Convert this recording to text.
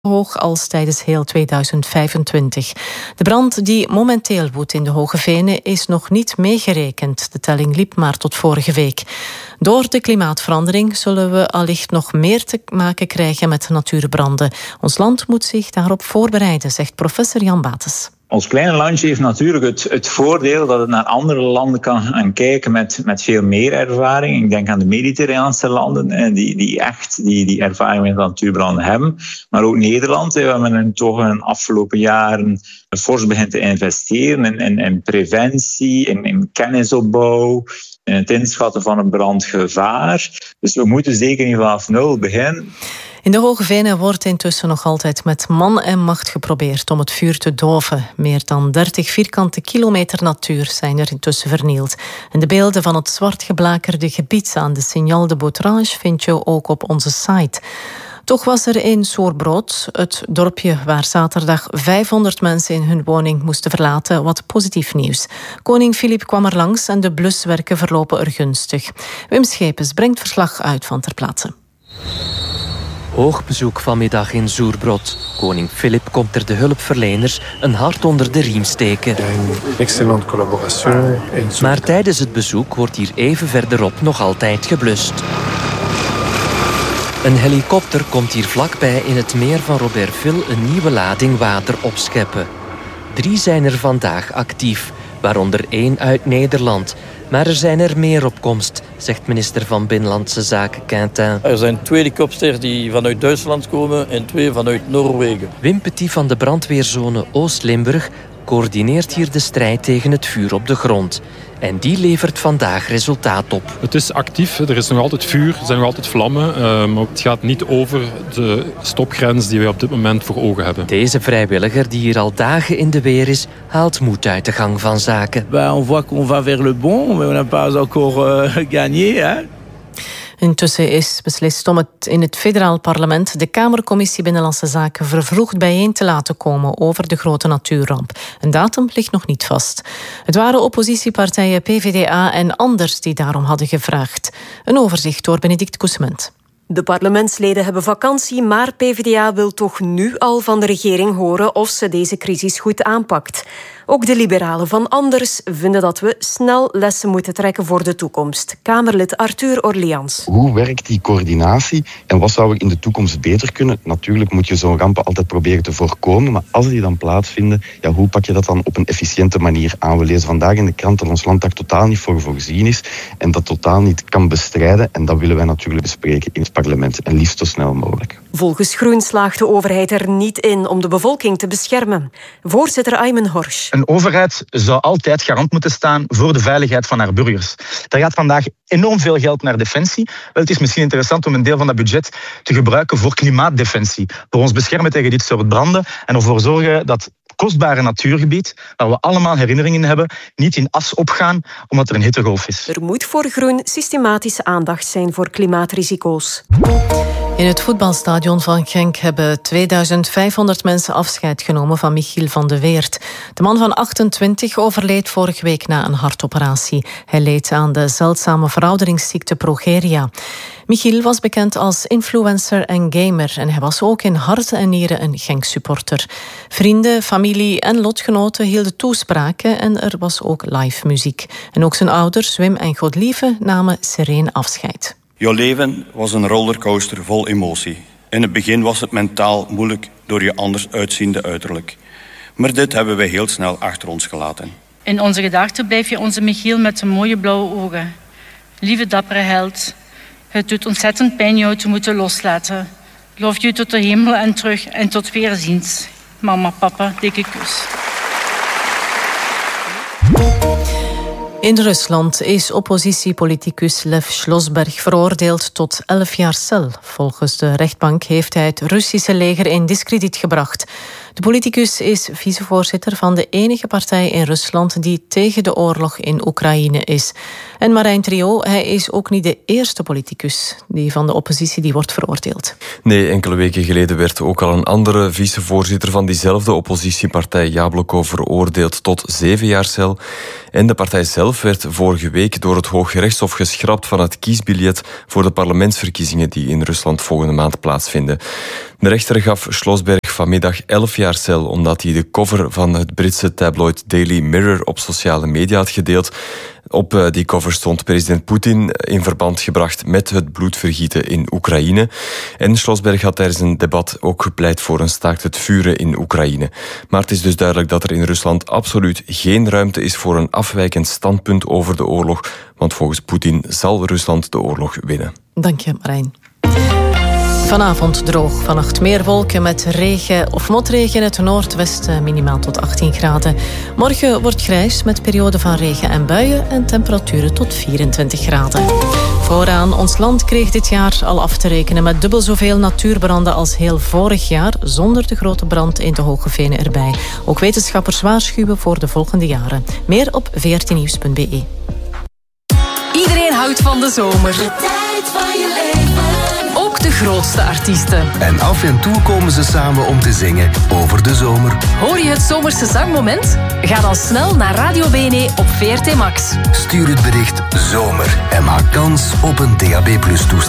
hoog als tijdens heel 2025. De brand die momenteel woedt in de Hoge Venen is nog niet meegerekend. De telling liep maar tot vorige week. Door de klimaatverandering zullen we allicht nog meer te maken krijgen met natuurbranden. Ons land moet zich daarop voorbereiden, zegt professor Jan Bates. Ons kleine landje heeft natuurlijk het voordeel dat het naar andere landen kan gaan kijken met veel meer ervaring. Ik denk aan de Mediterraanse landen die echt die ervaring met natuurbranden hebben. Maar ook Nederland, waar men toch in de afgelopen jaren fors begint te investeren in preventie, in kennisopbouw, in het inschatten van een brandgevaar. Dus we moeten zeker niet vanaf nul beginnen. In de Hoge Venen wordt intussen nog altijd met man en macht geprobeerd om het vuur te doven. Meer dan 30 vierkante kilometer natuur zijn er intussen vernield. En de beelden van het zwart geblakerde gebied aan de Signal de Botrange vind je ook op onze site. Toch was er in Soerbrood, het dorpje waar zaterdag 500 mensen in hun woning moesten verlaten, wat positief nieuws. Koning Filip kwam er langs en de bluswerken verlopen er gunstig. Wim Schepens brengt verslag uit van ter plaatse. Hoogbezoek vanmiddag in Soerbrood. Koning Filip komt er de hulpverleners een hart onder de riem steken. Excellente collaboratie. Maar tijdens het bezoek wordt hier even verderop nog altijd geblust. Een helikopter komt hier vlakbij in het meer van Robertville een nieuwe lading water opscheppen. 3 zijn er vandaag actief, waaronder 1 uit Nederland. Maar er zijn er meer op komst, zegt minister van Binnenlandse Zaken Quintin. Er zijn 2 helikopters die vanuit Duitsland komen en 2 vanuit Noorwegen. Wim Petit van de brandweerzone Oost-Limburg coördineert hier de strijd tegen het vuur op de grond. En die levert vandaag resultaat op. Het is actief, er is nog altijd vuur, er zijn nog altijd vlammen. Maar het gaat niet over de stopgrens die wij op dit moment voor ogen hebben. Deze vrijwilliger, die hier al dagen in de weer is, haalt moed uit de gang van zaken. On voit qu'on va vers le bon, mais on n'a pas encore gagné. Hè? Intussen is beslist om het in het federaal parlement de Kamercommissie Binnenlandse Zaken vervroegd bijeen te laten komen over de grote natuurramp. Een datum ligt nog niet vast. Het waren oppositiepartijen PvdA en Anders die daarom hadden gevraagd. Een overzicht door Benedict Koesement. De parlementsleden hebben vakantie, maar PvdA wil toch nu al van de regering horen of ze deze crisis goed aanpakt. Ook de liberalen van Anders vinden dat we snel lessen moeten trekken voor de toekomst. Kamerlid Arthur Orleans. Hoe werkt die coördinatie en wat zou er in de toekomst beter kunnen? Natuurlijk moet je zo'n rampen altijd proberen te voorkomen, maar als die dan plaatsvinden, hoe pak je dat dan op een efficiënte manier aan? We lezen vandaag in de krant dat ons land daar totaal niet voor voorzien is en dat totaal niet kan bestrijden en dat willen wij natuurlijk bespreken in het parlement en liefst zo snel mogelijk. Volgens Groen slaagt de overheid er niet in om de bevolking te beschermen. Voorzitter Aymen Horsch. Een overheid zou altijd garant moeten staan voor de veiligheid van haar burgers. Er gaat vandaag enorm veel geld naar defensie. Wel, het is misschien interessant om een deel van dat budget te gebruiken voor klimaatdefensie. Voor ons beschermen tegen dit soort branden en ervoor zorgen dat kostbare natuurgebied, waar we allemaal herinneringen hebben, niet in as opgaan omdat er een hittegolf is. Er moet voor Groen systematische aandacht zijn voor klimaatrisico's. In het voetbalstadion van Genk hebben 2500 mensen afscheid genomen van Michiel van de Weert. De man van 28 overleed vorige week na een hartoperatie. Hij leed aan de zeldzame verouderingsziekte progeria. Michiel was bekend als influencer en gamer en hij was ook in hart en nieren een Genk-supporter. Vrienden, familie en lotgenoten hielden toespraken en er was ook live muziek. En ook zijn ouders, Wim en Godlieve, namen sereen afscheid. Jouw leven was een rollercoaster vol emotie. In het begin was het mentaal moeilijk door je anders uitziende uiterlijk. Maar dit hebben wij heel snel achter ons gelaten. In onze gedachten blijf je onze Michiel met zijn mooie blauwe ogen. Lieve dappere held, het doet ontzettend pijn jou te moeten loslaten. Loof je tot de hemel en terug en tot weerziens. Mama, papa, dikke kus. In Rusland is oppositiepoliticus Lev Slosberg veroordeeld tot 11 jaar cel. Volgens de rechtbank heeft hij het Russische leger in diskrediet gebracht. De politicus is vicevoorzitter van de enige partij in Rusland die tegen de oorlog in Oekraïne is. En Marijn Trio, hij is ook niet de eerste politicus van de oppositie die wordt veroordeeld. Nee, enkele weken geleden werd ook al een andere vicevoorzitter van diezelfde oppositiepartij, Jabloko, veroordeeld tot 7 jaar cel. En de partij zelf werd vorige week door het Hooggerechtshof geschrapt van het kiesbiljet voor de parlementsverkiezingen die in Rusland volgende maand plaatsvinden. De rechter gaf Schlosberg vanmiddag 11 jaar cel omdat hij de cover van het Britse tabloid Daily Mirror op sociale media had gedeeld. Op die cover stond president Poetin in verband gebracht met het bloedvergieten in Oekraïne. En Schlosberg had tijdens een debat ook gepleit voor een staakt het vuren in Oekraïne. Maar het is dus duidelijk dat er in Rusland absoluut geen ruimte is voor een afwijkend standpunt over de oorlog. Want volgens Poetin zal Rusland de oorlog winnen. Dank je, Marijn. Vanavond droog, vannacht meer wolken met regen of motregen in het noordwesten, minimaal tot 18 graden. Morgen wordt grijs met perioden van regen en buien en temperaturen tot 24 graden. Vooraan, ons land kreeg dit jaar al af te rekenen met dubbel zoveel natuurbranden als heel vorig jaar, zonder de grote brand in de Hoogevenen erbij. Ook wetenschappers waarschuwen voor de volgende jaren. Meer op vrtnieuws.be. Iedereen houdt van de zomer. De tijd van je leven. Ook de grootste artiesten. En af en toe komen ze samen om te zingen over de zomer. Hoor je het zomerse zangmoment? Ga dan snel naar Radio BNE op VRT Max. Stuur het bericht zomer en maak kans op een DAB+ toestel.